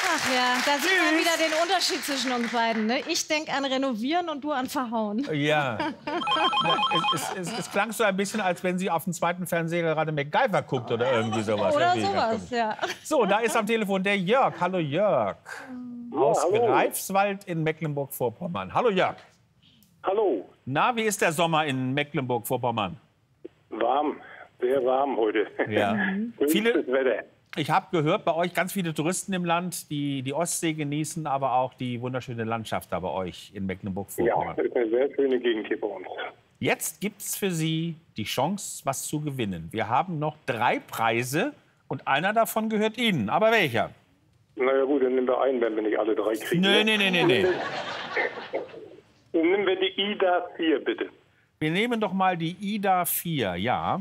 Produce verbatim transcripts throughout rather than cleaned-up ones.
Ach ja, da sieht man wieder den Unterschied zwischen uns beiden. Ne? Ich denke an Renovieren und du an Verhauen. Ja. ja es, es, es, es klang so ein bisschen, als wenn sie auf dem zweiten Fernseher gerade MacGyver guckt oder irgendwie sowas. Oder sowas, ja. So, da ist am Telefon der Jörg. Hallo Jörg. Ja, Aus hallo. Greifswald in Mecklenburg-Vorpommern. Hallo Jörg. Hallo. Na, wie ist der Sommer in Mecklenburg-Vorpommern? Warm, sehr warm heute. Ja. Viele Wetter. Ich habe gehört, bei euch ganz viele Touristen im Land, die die Ostsee genießen, aber auch die wunderschöne Landschaft da bei euch in Ja, Mecklenburg-Vorpommern. das ist eine sehr schöne Gegend hier bei uns. Jetzt gibt es für Sie die Chance, was zu gewinnen. Wir haben noch drei Preise und einer davon gehört Ihnen. Aber welcher? Na ja gut, dann nehmen wir einen, wenn wir nicht alle drei kriegen. Nee, nee, nee, nee, nee. Dann nehmen wir die I D A vier, bitte. Wir nehmen doch mal die I D A vier, ja.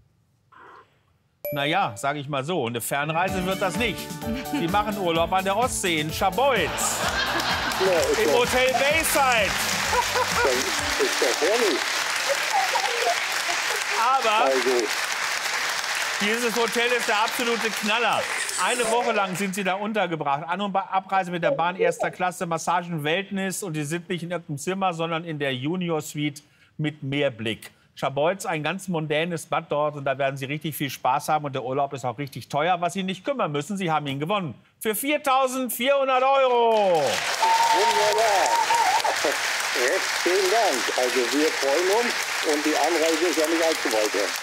Naja, sage ich mal so, eine Fernreise wird das nicht. Sie machen Urlaub an der Ostsee in Scharbeutz, Ja, ist im doch, Hotel Bayside. ist doch herrlich. Aber Also, dieses Hotel ist der absolute Knaller. Eine Woche lang sind Sie da untergebracht. An- und Abreise mit der Bahn erster Klasse, Massagen, Wellness. Und die sind nicht in irgendeinem Zimmer, sondern in der Junior Suite mit Meerblick. Scharbeutz, ein ganz mondänes Bad dort. Und da werden Sie richtig viel Spaß haben. Und der Urlaub ist auch richtig teuer, was Sie nicht kümmern müssen. Sie haben ihn gewonnen. Für viertausendvierhundert Euro. wunderbar. Recht vielen Dank. Also wir freuen uns und die Anreise ist ja nicht allzu weit her.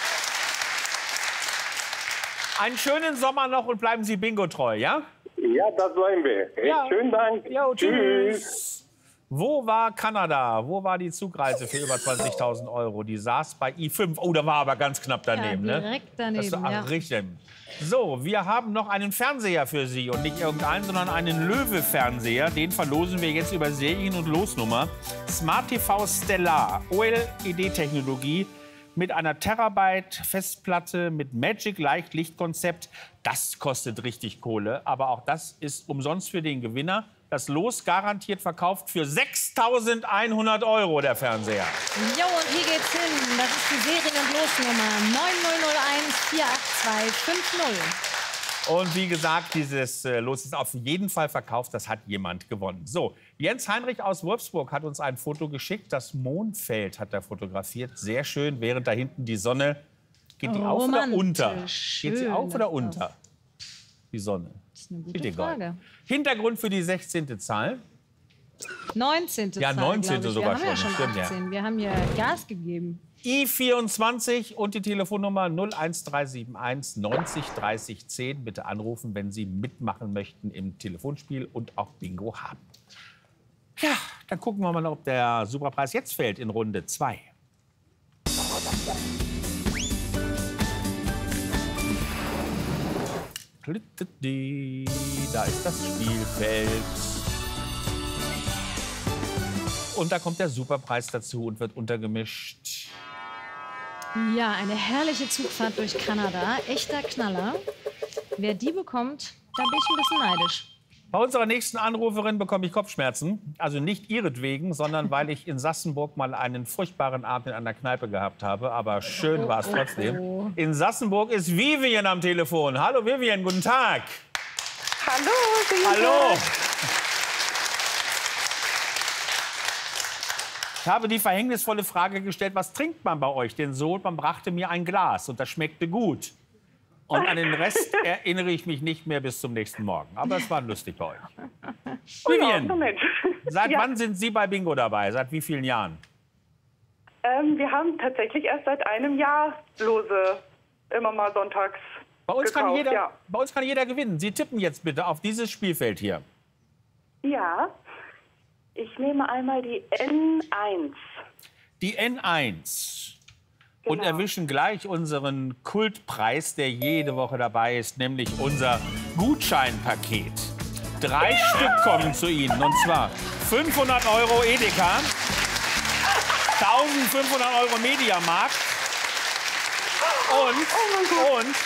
Einen schönen Sommer noch und bleiben Sie bingo-treu, ja? Ja, das bleiben wir. Recht Ja. schönen Dank. Jo, tschüss. Wo war Kanada? Wo war die Zugreise für über zwanzigtausend Euro? Die saß bei I fünf. Oh, da war aber ganz knapp daneben. Ja, ne? direkt daneben, Das war, ja. ach, richtig. So, wir haben noch einen Fernseher für Sie. Und nicht irgendeinen, sondern einen Löwe-Fernseher. Den verlosen wir jetzt über Serien- und Losnummer. Smart T V Stellar, O L E D-Technologie. Mit einer Terabyte-Festplatte, mit Magic-Leicht-Lichtkonzept. Das kostet richtig Kohle, aber auch das ist umsonst für den Gewinner. Das Los garantiert verkauft für sechstausendeinhundert Euro, der Fernseher. Jo, und hier geht's hin. Das ist die Serien- und Losnummer neun null null eins vier acht zwei fünf null. Und wie gesagt, dieses äh, Los ist auf jeden Fall verkauft. Das hat jemand gewonnen. So, Jens Heinrich aus Wolfsburg hat uns ein Foto geschickt. Das Mondfeld hat er fotografiert. Sehr schön, während da hinten die Sonne... Geht die auf oder unter? Geht sie Schön, auf oder das unter? Die Sonne. Das ist eine gute Bitte, egal. Frage. Hintergrund für die sechzehnte Zahl. neunzehnte. Ja, Zahl, neunzehnte glaub ich. sogar Wir haben ja schon, schon stimmt, ja. achtzehn. Wir haben ja Gas gegeben. I vierundzwanzig und die Telefonnummer null eins drei sieben eins neunzig dreißig zehn. Bitte anrufen, wenn Sie mitmachen möchten im Telefonspiel und auch Bingo haben. Ja, dann gucken wir mal, ob der Superpreis jetzt fällt in Runde zwei. Da ist das Spielfeld. Und da kommt der Superpreis dazu und wird untergemischt. Ja, eine herrliche Zugfahrt durch Kanada. Echter Knaller. Wer die bekommt, da bin ich ein bisschen neidisch. Bei unserer nächsten Anruferin bekomme ich Kopfschmerzen. Also nicht ihretwegen, sondern weil ich in Sassenburg mal einen furchtbaren Abend in einer Kneipe gehabt habe. Aber schön war es trotzdem. In Sassenburg ist Vivian am Telefon. Hallo Vivian, guten Tag. Hallo, guten Hallo. Tag. Ich habe die verhängnisvolle Frage gestellt, was trinkt man bei euch? Denn so, man brachte mir ein Glas und das schmeckte gut. Und an den Rest erinnere ich mich nicht mehr bis zum nächsten Morgen. Aber es war lustig bei euch. Oh ja, Vivian, Moment. seit Ja. wann sind Sie bei Bingo dabei? Seit wie vielen Jahren? Ähm, wir haben tatsächlich erst seit einem Jahr Lose immer mal sonntags Bei uns, kann gekauft, jeder, ja. bei uns kann jeder gewinnen. Sie tippen jetzt bitte auf dieses Spielfeld hier. Ja, ich nehme einmal die N eins. Die N eins. Und Genau. erwischen gleich unseren Kultpreis, der jede Woche dabei ist, nämlich unser Gutscheinpaket. Drei Stück kommen zu Ihnen, und zwar fünfhundert Euro Edeka, eintausendfünfhundert Euro Mediamarkt und, und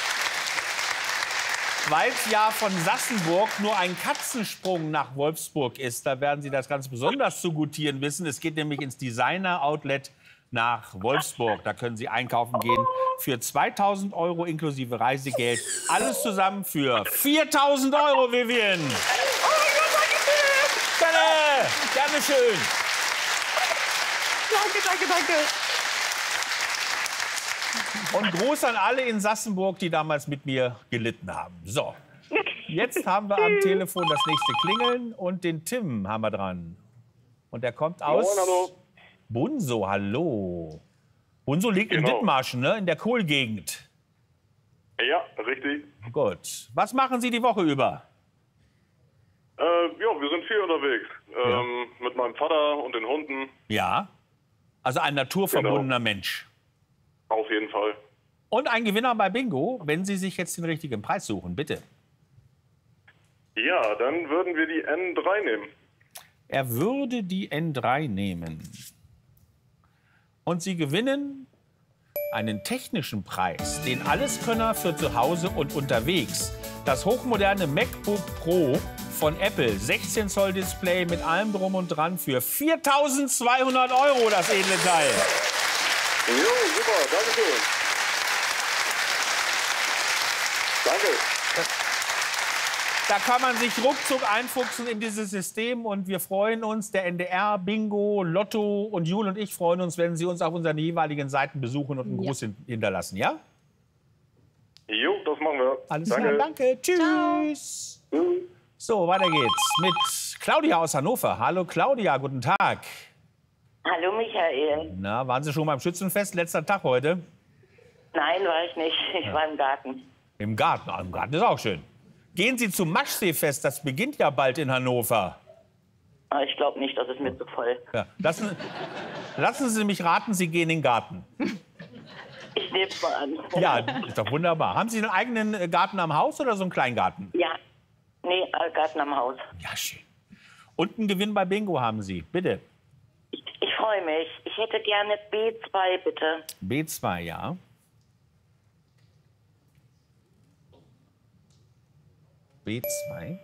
weil es ja von Sassenburg nur ein Katzensprung nach Wolfsburg ist, da werden Sie das ganz besonders zu gutieren wissen. Es geht nämlich ins Designer-Outlet nach Wolfsburg. Da können Sie einkaufen gehen für zweitausend Euro inklusive Reisegeld. Alles zusammen für viertausend Euro, Vivian. Oh, Gerne schön. Danke, danke, danke. Und Gruß an alle in Sassenburg, die damals mit mir gelitten haben. So, jetzt haben wir am Telefon das nächste Klingeln und den Tim haben wir dran. Und der kommt aus Moin, hallo. Bunso, hallo. Bunso liegt in Genau. Dithmarschen, ne? In der Kohlgegend. Ja, richtig. Gut. Was machen Sie die Woche über? Äh, ja, wir sind viel unterwegs. Ähm, mit meinem Vater und den Hunden. Ja. Also ein naturverbundener Genau. Mensch. Auf jeden Fall. Und ein Gewinner bei Bingo, wenn Sie sich jetzt den richtigen Preis suchen, bitte. Ja, dann würden wir die N drei nehmen. Er würde die N drei nehmen. Und Sie gewinnen einen technischen Preis, den Alleskönner für zu Hause und unterwegs. Das hochmoderne MacBook Pro von Apple, sechzehn Zoll Display mit allem drum und dran für viertausendzweihundert Euro, das edle Teil. Jo, super, danke schön. Danke. Da kann man sich ruckzuck einfuchsen in dieses System und wir freuen uns, der N D R, Bingo, Lotto und Jule und ich freuen uns, wenn Sie uns auf unseren jeweiligen Seiten besuchen und einen Ja. Gruß hin hinterlassen, ja? Jo, das machen wir. Alles danke. klar, danke, tschüss. So, weiter geht's mit Claudia aus Hannover. Hallo Claudia, guten Tag. Hallo Michael. Na, waren Sie schon beim Schützenfest? Letzter Tag heute? Nein, war ich nicht. Ich war im Garten. Im Garten. Ah, im Garten ist auch schön. Gehen Sie zum Maschseefest, das beginnt ja bald in Hannover. Aber ich glaube nicht, das ist mir zu voll. Ja. Lassen, lassen Sie mich raten, Sie gehen in den Garten. Ich nehme es mal an. Ja, ist doch wunderbar. Haben Sie einen eigenen äh, Garten am Haus oder so einen Kleingarten? Ja. Nee, äh, Garten am Haus. Ja, schön. Und einen Gewinn bei Bingo haben Sie, bitte. Ich, ich freue mich. Ich hätte gerne B zwei, bitte. B zwei, ja. B zwei.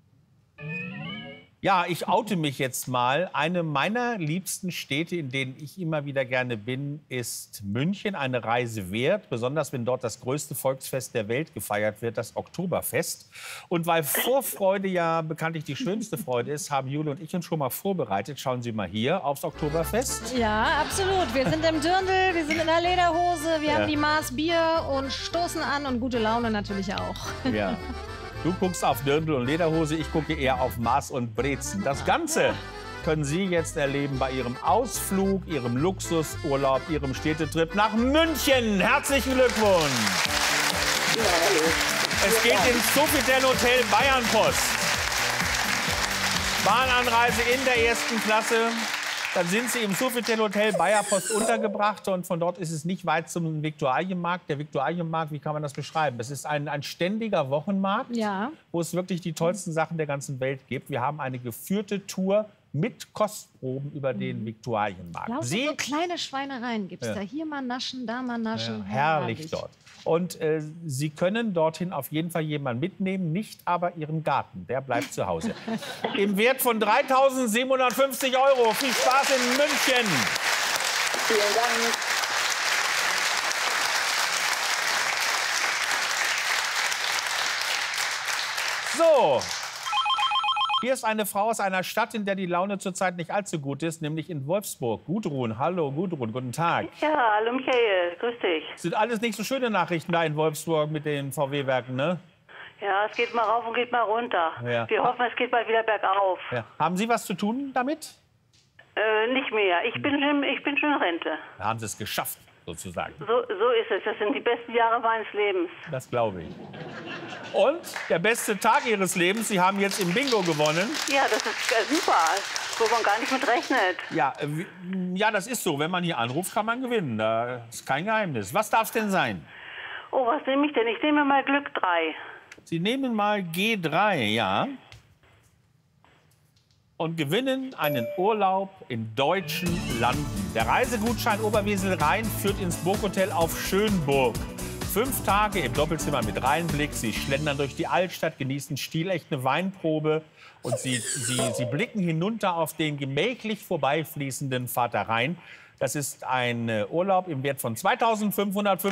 Ja, ich oute mich jetzt mal. Eine meiner liebsten Städte, in denen ich immer wieder gerne bin, ist München. Eine Reise wert, besonders wenn dort das größte Volksfest der Welt gefeiert wird, das Oktoberfest. Und weil Vorfreude ja bekanntlich die schönste Freude ist, haben Jule und ich uns schon mal vorbereitet. Schauen Sie mal hier aufs Oktoberfest. Ja, absolut. Wir sind im Dirndl, wir sind in der Lederhose, wir Ja. haben die Maß Bier und stoßen an und gute Laune natürlich auch. Ja. Du guckst auf Dirndl und Lederhose, ich gucke eher auf Maß und Brezen. Das Ganze können Sie jetzt erleben bei Ihrem Ausflug, Ihrem Luxusurlaub, Ihrem Städtetrip nach München. Herzlichen Glückwunsch! Es geht ins Sofitel Hotel Bayernpost. Bahnanreise in der ersten Klasse. Dann sind Sie im Sofitel Hotel Bayerpost untergebracht und von dort ist es nicht weit zum Viktualienmarkt. Der Viktualienmarkt, wie kann man das beschreiben? Es ist ein, ein ständiger Wochenmarkt, Ja. wo es wirklich die tollsten Sachen der ganzen Welt gibt. Wir haben eine geführte Tour mit Kostproben über den Viktualienmarkt. Lauter Sie, so kleine Schweinereien gibt es Ja. da. Hier mal naschen, da mal naschen. herrlich dort. Und äh, Sie können dorthin auf jeden Fall jemanden mitnehmen, nicht aber Ihren Garten. Der bleibt zu Hause. Im Wert von dreitausendsiebenhundertfünfzig Euro. Viel Spaß in München. Vielen Dank. So. Hier ist eine Frau aus einer Stadt, in der die Laune zurzeit nicht allzu gut ist, nämlich in Wolfsburg. Gudrun, hallo Gudrun, guten Tag. Ja, hallo Michael, grüß dich. Sind alles nicht so schöne Nachrichten da in Wolfsburg mit den V W-Werken, ne? Ja, es geht mal rauf und geht mal runter. Ja. Wir hoffen, es geht bald wieder bergauf. Ja. Haben Sie was zu tun damit? Äh, nicht mehr. Ich bin schon, ich bin schon in Rente. Da haben Sie es geschafft, sozusagen. So, so ist es. Das sind die besten Jahre meines Lebens. Das glaube ich. Und der beste Tag Ihres Lebens, Sie haben jetzt im Bingo gewonnen. Ja, das ist äh, super, wo man gar nicht mit rechnet. Ja, äh, wie- ja, das ist so. Wenn man hier anruft, kann man gewinnen. Das ist kein Geheimnis. Was darf es denn sein? Oh, was nehme ich denn? Ich nehme mal Glück drei. Sie nehmen mal G drei, ja. Und gewinnen einen Urlaub in deutschen Landen. Der Reisegutschein Oberwesel Rhein führt ins Burghotel auf Schönburg. Fünf Tage im Doppelzimmer mit Rheinblick. Sie schlendern durch die Altstadt, genießen stilechte Weinprobe. Und sie, sie, sie blicken hinunter auf den gemächlich vorbeifließenden Vater Rhein. Das ist ein äh, Urlaub im Wert von zweitausendfünfhundertfünfzig